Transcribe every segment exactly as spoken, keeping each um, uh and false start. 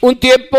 un tiempo,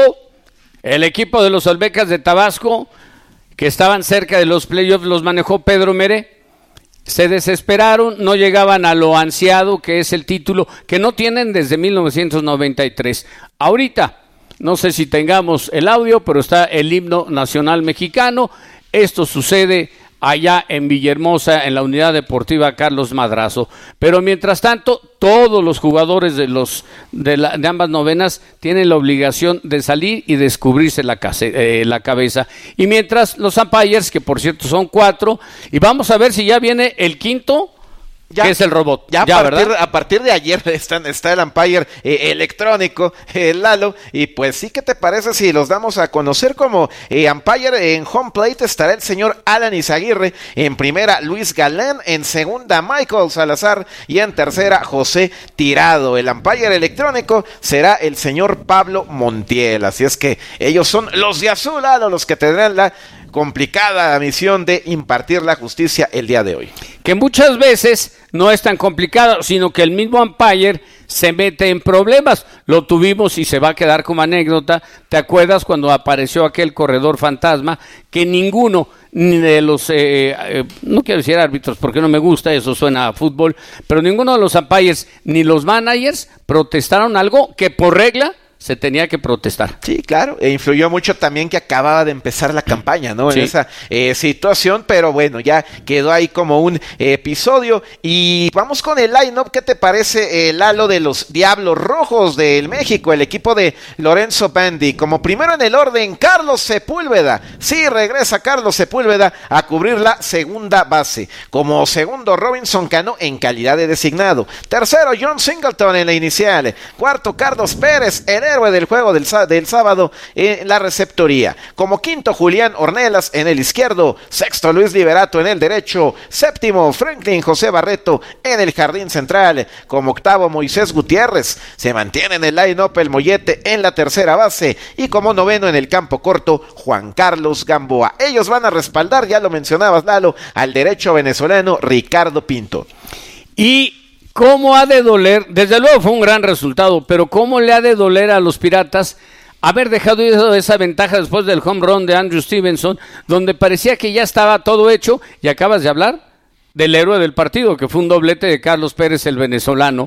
el equipo de los Olmecas de Tabasco, que estaban cerca de los playoffs, los manejó Pedro Meré. Se desesperaron, no llegaban a lo ansiado que es el título, que no tienen desde mil novecientos noventa y tres. Ahorita, no sé si tengamos el audio, pero está el himno nacional mexicano. Esto sucede allá en Villahermosa, en la Unidad Deportiva Carlos Madrazo. Pero mientras tanto, todos los jugadores de los de, la, de ambas novenas tienen la obligación de salir y descubrirse la, case, eh, la cabeza. Y mientras los umpires, que por cierto son cuatro, y vamos a ver si ya viene el quinto, ya, que es el robot. Ya, ya a, partir, a partir de ayer están, está el umpire eh, electrónico, eh, Lalo, y pues sí, ¿qué te parece si los damos a conocer como eh, umpire? En home plate estará el señor Alan Izaguirre, en primera Luis Galán, en segunda Michael Salazar y en tercera José Tirado. El umpire electrónico será el señor Pablo Montiel, así es que ellos son los de azul, Lalo, los que tendrán la complicada misión de impartir la justicia el día de hoy. Que muchas veces no es tan complicado, sino que el mismo umpire se mete en problemas. Lo tuvimos y se va a quedar como anécdota. ¿Te acuerdas cuando apareció aquel corredor fantasma que ninguno ni de los, eh, eh, no quiero decir árbitros porque no me gusta, eso suena a fútbol, pero ninguno de los umpires ni los managers protestaron algo que por regla se tenía que protestar? Sí, claro, e influyó mucho también que acababa de empezar la campaña, ¿no? En sí. esa eh, situación, pero bueno, ya quedó ahí como un eh, episodio. Y vamos con el line-up. ¿Qué te parece, eh, Lalo, de los Diablos Rojos del México, el equipo de Lorenzo Bandi? Como primero en el orden, Carlos Sepúlveda. Sí, regresa Carlos Sepúlveda a cubrir la segunda base. Como segundo, Robinson Cano en calidad de designado. Tercero, John Singleton en la inicial. Cuarto, Carlos Pérez, el héroe del juego del, del sábado en la receptoría. Como quinto, Julián Ornelas en el izquierdo. Sexto, Luis Liberato en el derecho. Séptimo, Franklin José Barreto en el jardín central. Como octavo, Moisés Gutiérrez. Se mantiene en el line-up el Mollete en la tercera base. Y como noveno en el campo corto, Juan Carlos Gamboa. Ellos van a respaldar, ya lo mencionabas, Lalo, al derecho venezolano Ricardo Pinto. Y ¿cómo ha de doler? Desde luego fue un gran resultado, pero ¿cómo le ha de doler a los Piratas haber dejado esa ventaja después del home run de Andrew Stevenson, donde parecía que ya estaba todo hecho? Y acabas de hablar del héroe del partido, que fue un doblete de Carlos Pérez, el venezolano.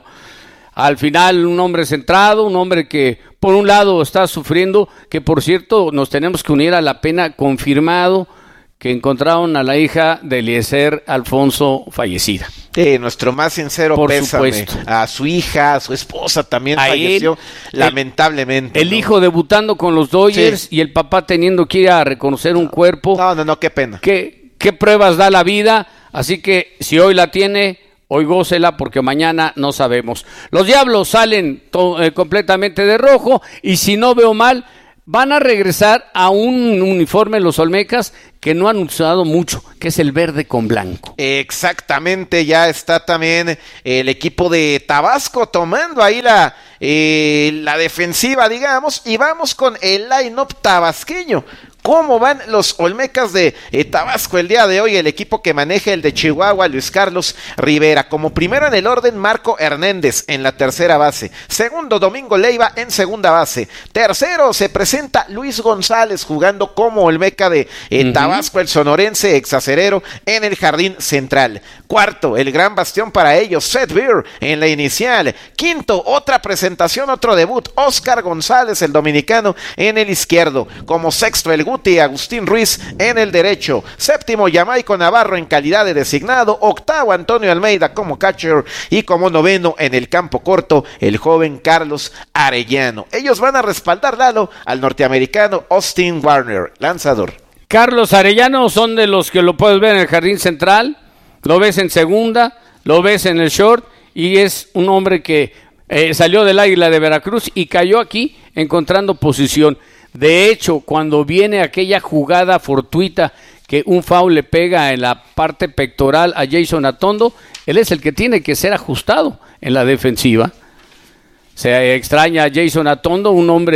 Al final, un hombre centrado, un hombre que por un lado está sufriendo, que por cierto nos tenemos que unir a la pena, confirmado que encontraron a la hija de Eliezer Alfonso fallecida. Eh, nuestro más sincero Por pésame supuesto. A su hija, a su esposa también a falleció, él, lamentablemente. El, el ¿no? hijo debutando con los Dodgers, sí, y el papá teniendo que ir a reconocer un cuerpo. No, no, no, qué pena. ¿Qué, qué pruebas da la vida? Así que si hoy la tiene, hoy gócela, porque mañana no sabemos. Los Diablos salen to- eh, completamente de rojo, y si no veo mal, van a regresar a un uniforme los Olmecas que no han usado mucho, que es el verde con blanco. Exactamente, ya está también el equipo de Tabasco tomando ahí la, eh, la defensiva, digamos, y vamos con el line-up tabasqueño. ¿Cómo van los Olmecas de eh, Tabasco el día de hoy? El equipo que maneja el de Chihuahua, Luis Carlos Rivera. Como primero en el orden, Marco Hernández en la tercera base. Segundo, Domingo Leiva en segunda base. Tercero, se presenta Luis González jugando como Olmeca de eh, uh-huh. Tabasco, el sonorense exacerero en el jardín central. Cuarto, el gran bastión para ellos, Seth Beer en la inicial. Quinto, otra presentación, otro debut, Oscar González, el dominicano, en el izquierdo. Como sexto, el Guti Agustín Ruiz en el derecho. Séptimo, Jamaico Navarro en calidad de designado. Octavo, Antonio Almeida como catcher. Y como noveno en el campo corto, el joven Carlos Arellano. Ellos van a respaldar, Lalo, al norteamericano Austin Warner, lanzador. Carlos Arellano son de los que lo puedes ver en el jardín central, lo ves en segunda, lo ves en el short, y es un hombre que eh, salió del Águila de Veracruz y cayó aquí encontrando posición. De hecho, cuando viene aquella jugada fortuita que un foul le pega en la parte pectoral a Jason Atondo, él es el que tiene que ser ajustado en la defensiva. Se extraña a Jason Atondo, un hombre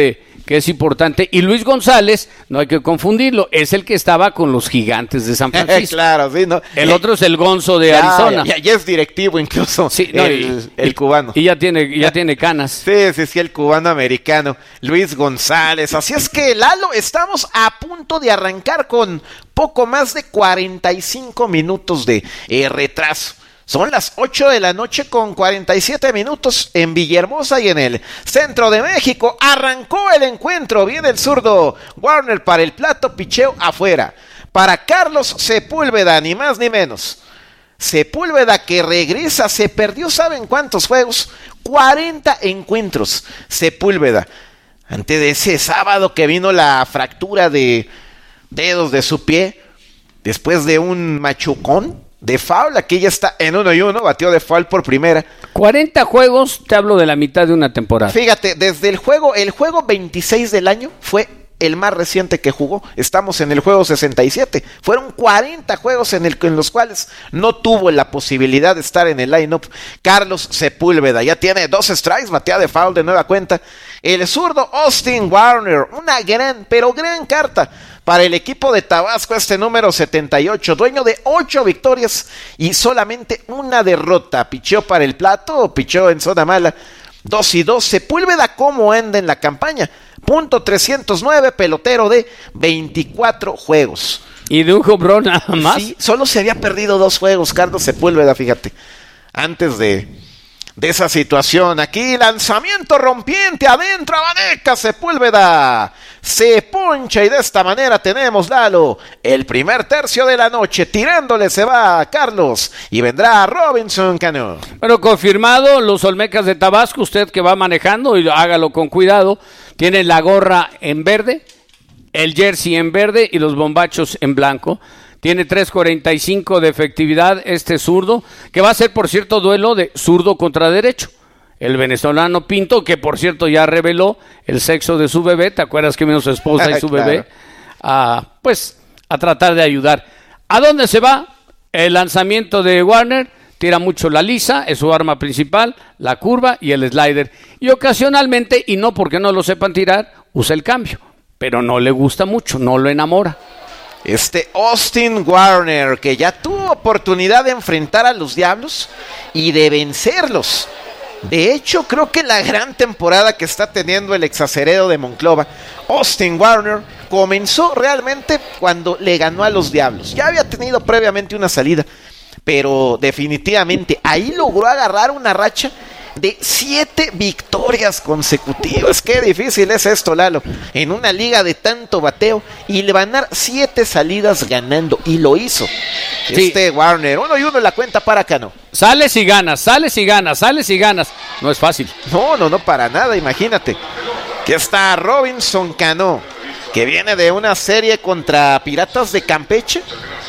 que es importante. Y Luis González, no hay que confundirlo, es el que estaba con los Gigantes de San Francisco. Claro, sí, ¿no? El otro es el Gonzo de ya, Arizona. Ya, ya es directivo incluso, sí, no, el, y, el y, cubano. Y ya tiene, ya tiene canas. Sí, sí, sí, el cubano americano, Luis González. Así es que, Lalo, estamos a punto de arrancar con poco más de cuarenta y cinco minutos de eh, retraso. Son las ocho de la noche con cuarenta y siete minutos en Villahermosa y en el centro de México. Arrancó el encuentro. Viene el zurdo Warner para el plato, picheo afuera. Para Carlos Sepúlveda, ni más ni menos. Sepúlveda que regresa, se perdió, ¿saben cuántos juegos? cuarenta encuentros. Sepúlveda, antes de ese sábado que vino la fractura de dedos de su pie, después de un machucón de foul, aquí ya está en uno y uno, batió de foul por primera. cuarenta juegos, te hablo de la mitad de una temporada. Fíjate, desde el juego, el juego veintiséis del año fue el más reciente que jugó. Estamos en el juego sesenta y siete. Fueron cuarenta juegos en, el, en los cuales no tuvo la posibilidad de estar en el line-up. Carlos Sepúlveda ya tiene dos strikes, batea de foul de nueva cuenta. El zurdo Austin Warner, una gran, pero gran carta para el equipo de Tabasco, este número setenta y ocho, dueño de ocho victorias y solamente una derrota. Picheó para el plato, picheó en zona mala, dos y dos. Sepúlveda, ¿cómo anda en la campaña? Punto trescientos nueve, pelotero de veinticuatro juegos. Y de un home run nada más. Sí, solo se había perdido dos juegos, Carlos Sepúlveda, fíjate, antes de... de esa situación. Aquí lanzamiento rompiente adentro, Abaneca Sepúlveda se poncha y de esta manera tenemos, Lalo, el primer tercio de la noche. Tirándole se va a Carlos y vendrá Robinson Cano. Bueno, confirmado, los Olmecas de Tabasco, usted que va manejando y hágalo con cuidado, tiene la gorra en verde, el jersey en verde y los bombachos en blanco. Tiene tres cuarenta y cinco de efectividad este zurdo, que va a ser, por cierto, duelo de zurdo contra derecho. El venezolano Pinto, que por cierto ya reveló el sexo de su bebé, ¿te acuerdas que vino su esposa y su claro. bebé? A, pues a tratar de ayudar. ¿A dónde se va? El lanzamiento de Warner, tira mucho la lisa, es su arma principal, la curva y el slider. Y ocasionalmente, y no porque no lo sepan tirar, usa el cambio, pero no le gusta mucho, no lo enamora. Este Austin Warner, que ya tuvo oportunidad de enfrentar a los Diablos y de vencerlos. De hecho, creo que la gran temporada que está teniendo el exaceredo de Monclova, Austin Warner, comenzó realmente cuando le ganó a los Diablos. Ya había tenido previamente una salida, pero definitivamente ahí logró agarrar una racha de siete victorias consecutivas. Qué difícil es esto, Lalo, en una liga de tanto bateo y le van a dar siete salidas ganando, y lo hizo. Sí. Este Warner, uno y uno en la cuenta para Cano. Sales y ganas, sales y ganas, sales y ganas. No es fácil. No, no, no, para nada, imagínate. Que está Robinson Cano, que viene de una serie contra Piratas de Campeche,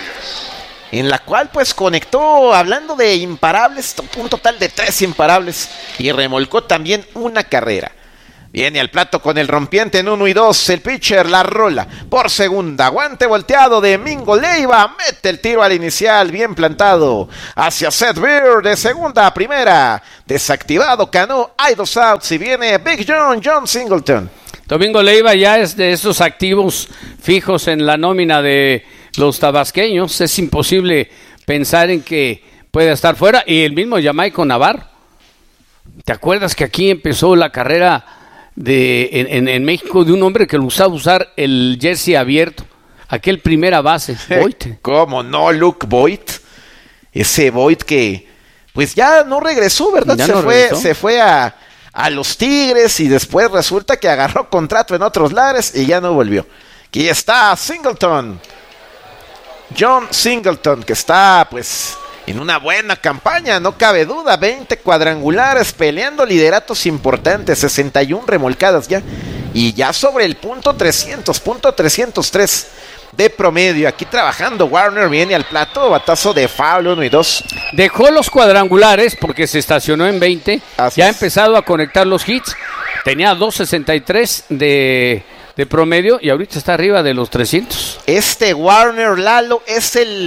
en la cual pues conectó, hablando de imparables, un total de tres imparables, y remolcó también una carrera. Viene al plato con el rompiente en uno y dos, el pitcher la rola por segunda, guante volteado de Mingo Leiva, mete el tiro al inicial, bien plantado, hacia Seth Beer, de segunda a primera, desactivado Cano, hay dos outs y viene Big John, John Singleton. Domingo Leiva ya es de esos activos fijos en la nómina de los tabasqueños, es imposible pensar en que pueda estar fuera. Y el mismo Jamaico Navarro, ¿te acuerdas que aquí empezó la carrera de en, en, en México de un hombre que lo usaba usar el jersey abierto, aquel primera base, Voit? ¿Cómo no, Luke Voit? Ese Voit que pues ya no regresó, ¿verdad? Ya se, no fue, regresó. se fue a, a los Tigres y después resulta que agarró contrato en otros lares y ya no volvió. Aquí está Singleton, John Singleton, que está pues en una buena campaña, no cabe duda, veinte cuadrangulares, peleando lideratos importantes, sesenta y una remolcadas ya, y ya sobre el punto trescientos, punto trescientos tres de promedio. Aquí trabajando Warner, viene al plato, batazo de foul, uno y dos. Dejó los cuadrangulares porque se estacionó en veinte, Así ya ha es. empezado a conectar los hits, tenía dos sesenta y tres de... de promedio y ahorita está arriba de los trescientos. Este Warner, Lalo, es el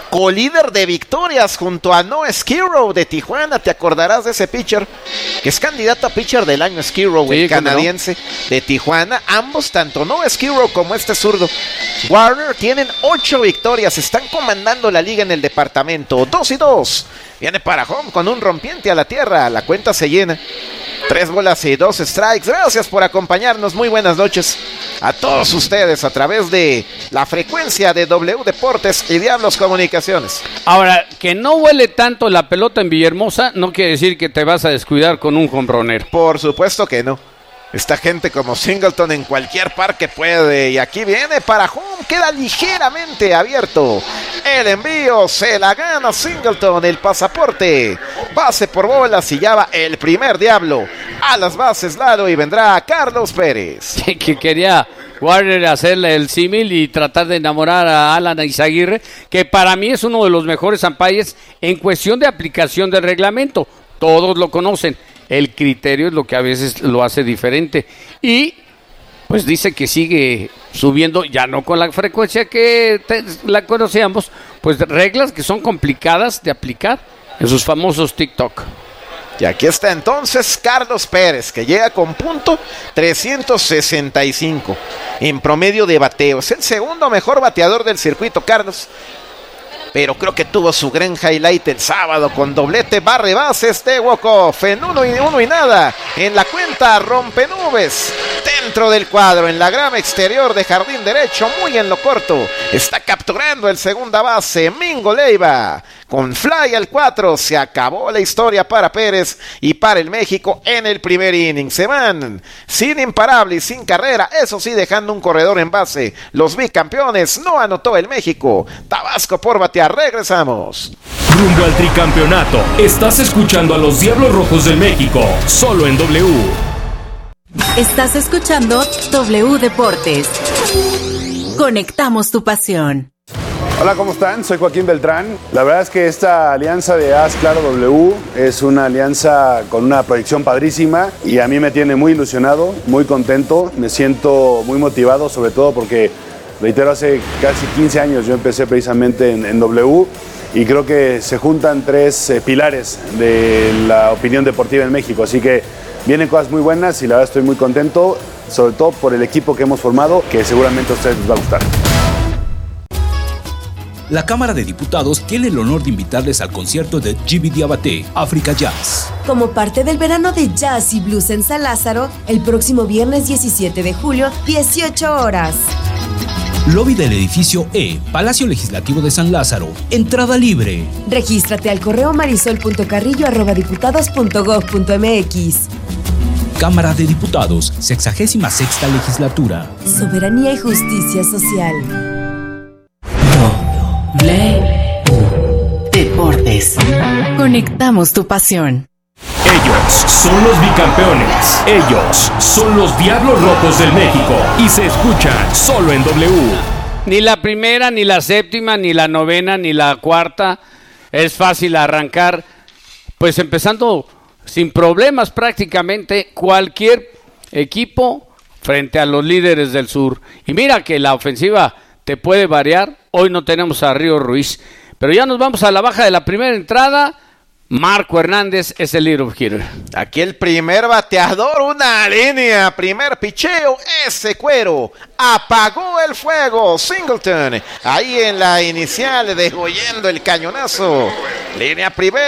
colíder de victorias junto a Noah Skirrow de Tijuana. ¿Te acordarás de ese pitcher? Que es candidato a pitcher del año, Skirrow, sí, el canadiense no. de Tijuana. Ambos, tanto Noah Skirrow como este zurdo Warner, tienen ocho victorias. Están comandando la liga en el departamento. Dos y dos. Viene para home con un rompiente a la tierra. La cuenta se llena. Tres bolas y dos strikes. Gracias por acompañarnos. Muy buenas noches a todos ustedes a través de la frecuencia de W Deportes y Diablos Comunicaciones. Ahora, que no huele tanto la pelota en Villahermosa no quiere decir que te vas a descuidar con un jonronero. Por supuesto que no. Esta gente como Singleton en cualquier parque puede. Y aquí viene para home. Queda ligeramente abierto. El envío se la gana Singleton. El pasaporte. Base por bolas y ya va el primer diablo a las bases, Lalo, y vendrá Carlos Pérez. Que quería Warner hacerle el símil y tratar de enamorar a Alan Izaguirre, que para mí es uno de los mejores umpires en cuestión de aplicación del reglamento. Todos lo conocen. El criterio es lo que a veces lo hace diferente. Y pues dice que sigue subiendo, ya no con la frecuencia que te, la conocíamos, pues reglas que son complicadas de aplicar en sus famosos TikTok. Y aquí está entonces Carlos Pérez, que llega con punto trescientos sesenta y cinco en promedio de bateo. Es el segundo mejor bateador del circuito, Carlos. Pero creo que tuvo su gran highlight el sábado con doblete, barre bases de walk-off en uno y uno y nada. En la cuenta rompe nubes dentro del cuadro, en la grama exterior de jardín derecho, muy en lo corto. Está capturando el segunda base, Mingo Leiva. Con fly al cuatro, se acabó la historia para Pérez y para el México en el primer inning. Se van sin imparable y sin carrera, eso sí, dejando un corredor en base. Los bicampeones, no anotó el México. Tabasco por batear, regresamos. Rumbo al tricampeonato, estás escuchando a los Diablos Rojos del México, solo en W. Estás escuchando W Deportes. Conectamos tu pasión. Hola, ¿cómo están? Soy Joaquín Beltrán. La verdad es que esta alianza de Haz Claro W es una alianza con una proyección padrísima y a mí me tiene muy ilusionado, muy contento, me siento muy motivado, sobre todo porque, reitero, hace casi quince años yo empecé precisamente en, en W y creo que se juntan tres eh, pilares de la opinión deportiva en México, así que vienen cosas muy buenas y la verdad estoy muy contento, sobre todo por el equipo que hemos formado, que seguramente a ustedes les va a gustar. La Cámara de Diputados tiene el honor de invitarles al concierto de Jimmy Diabaté, Africa Jazz. Como parte del verano de jazz y blues en San Lázaro, el próximo viernes diecisiete de julio, dieciocho horas. Lobby del edificio E, Palacio Legislativo de San Lázaro. Entrada libre. Regístrate al correo marisol punto carrillo arroba diputados punto gob punto mx. Cámara de Diputados, sexagésima sexta legislatura. Soberanía y justicia social. W Deportes. Conectamos tu pasión. Ellos son los bicampeones. Ellos son los Diablos Rojos del México. Y se escuchan solo en W. Ni la primera, ni la séptima, ni la novena, ni la cuarta. Es fácil arrancar, pues empezando sin problemas prácticamente cualquier equipo frente a los líderes del sur. Y mira que la ofensiva te puede variar. Hoy no tenemos a Río Ruiz, pero ya nos vamos a la baja de la primera entrada. Marco Hernández es el leadoff hitter. Aquí el primer bateador, una línea, primer picheo, ese cuero, apagó el fuego, Singleton, ahí en la inicial, degollando el cañonazo, línea primera.